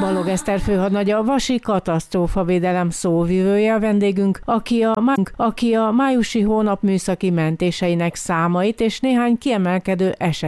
Balog Eszter főhadnagy, a vasi katasztrófavédelem szóvivője a vendégünk, aki a májusi hónap műszaki mentéseinek számait és néhány kiemelkedő eset